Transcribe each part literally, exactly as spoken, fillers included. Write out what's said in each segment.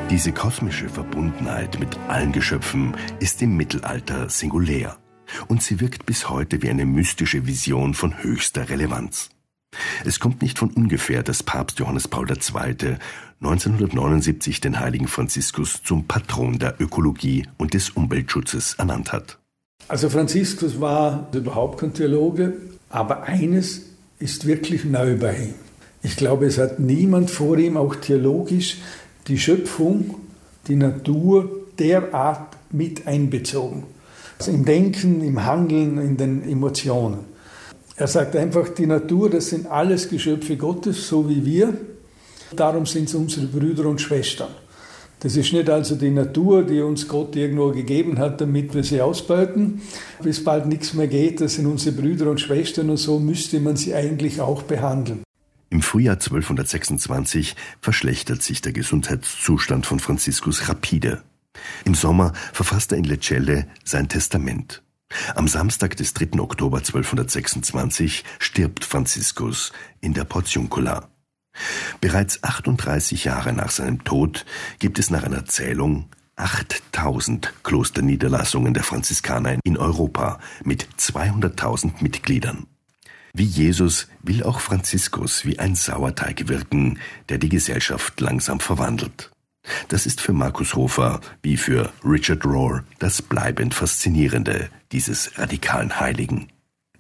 Diese kosmische Verbundenheit mit allen Geschöpfen ist im Mittelalter singulär und sie wirkt bis heute wie eine mystische Vision von höchster Relevanz. Es kommt nicht von ungefähr, dass Papst Johannes Paul der Zweite neunzehnhundertneunundsiebzig den heiligen Franziskus zum Patron der Ökologie und des Umweltschutzes ernannt hat. Also Franziskus war überhaupt kein Theologe, aber eines ist wirklich neu bei ihm. Ich glaube, es hat niemand vor ihm, auch theologisch, die Schöpfung, die Natur derart mit einbezogen. Also im Denken, im Handeln, in den Emotionen. Er sagt einfach, die Natur, das sind alles Geschöpfe Gottes, so wie wir. Darum sind es unsere Brüder und Schwestern. Das ist nicht also die Natur, die uns Gott irgendwo gegeben hat, damit wir sie ausbeuten, bis bald nichts mehr geht. Das sind unsere Brüder und Schwestern und so müsste man sie eigentlich auch behandeln. Im Frühjahr zwölfhundertsechsundzwanzig verschlechtert sich der Gesundheitszustand von Franziskus rapide. Im Sommer verfasst er in Lecce sein Testament. Am Samstag des dritten Oktober zwölfhundertsechsundzwanzig stirbt Franziskus in der Portiuncula. Bereits achtunddreißig Jahre nach seinem Tod gibt es nach einer Zählung achttausend Klosterniederlassungen der Franziskaner in Europa mit zweihunderttausend Mitgliedern. Wie Jesus will auch Franziskus wie ein Sauerteig wirken, der die Gesellschaft langsam verwandelt. Das ist für Markus Hofer wie für Richard Rohr das bleibend Faszinierende dieses radikalen Heiligen.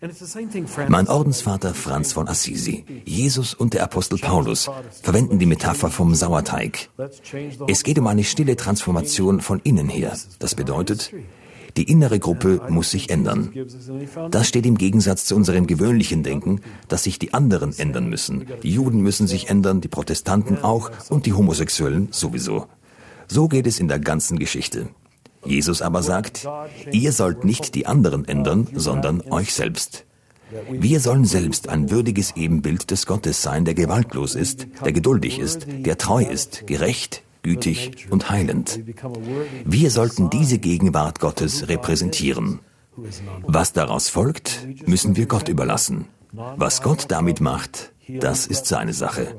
Mein Ordensvater Franz von Assisi, Jesus und der Apostel Paulus verwenden die Metapher vom Sauerteig. Es geht um eine stille Transformation von innen her. Das bedeutet, die innere Gruppe muss sich ändern. Das steht im Gegensatz zu unserem gewöhnlichen Denken, dass sich die anderen ändern müssen. Die Juden müssen sich ändern, die Protestanten auch und die Homosexuellen sowieso. So geht es in der ganzen Geschichte. Jesus aber sagt, ihr sollt nicht die anderen ändern, sondern euch selbst. Wir sollen selbst ein würdiges Ebenbild des Gottes sein, der gewaltlos ist, der geduldig ist, der treu ist, gerecht, gütig und heilend. Wir sollten diese Gegenwart Gottes repräsentieren. Was daraus folgt, müssen wir Gott überlassen. Was Gott damit macht, das ist seine Sache.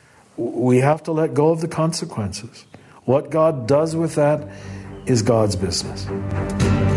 We have to let go of the consequences. What God does with that is God's business.